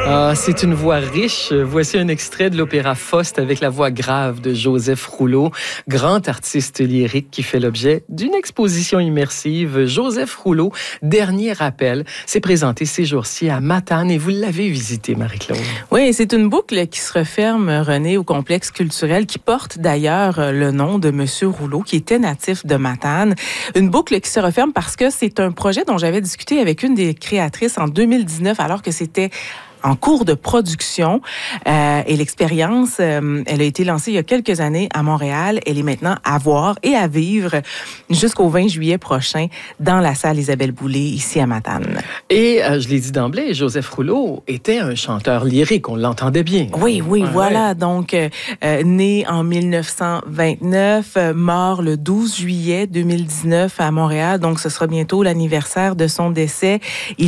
Ah, c'est une voix riche. Voici un extrait de l'opéra Faust avec la voix grave de Joseph Rouleau, grand artiste lyrique qui fait l'objet d'une exposition immersive. Joseph Rouleau, dernier rappel, s'est présenté ces jours-ci à Matane et vous l'avez visité, Marie-Claude. Oui, c'est une boucle qui se referme, René, au complexe culturel qui porte d'ailleurs le nom de Monsieur Rouleau, qui était natif de Matane. Une boucle qui se referme parce que c'est un projet dont j'avais discuté avec une des créatrices en 2019, alors que c'était en cours de production. Et l'expérience, elle a été lancée il y a quelques années à Montréal. Elle est maintenant à voir et à vivre jusqu'au 20 juillet prochain dans la salle Isabelle Boulay, ici à Matane. Et je l'ai dit d'emblée, Joseph Rouleau était un chanteur lyrique, on l'entendait bien. Oui, voilà. Donc, né en 1929, mort le 12 juillet 2019 à Montréal. Donc, ce sera bientôt l'anniversaire de son décès.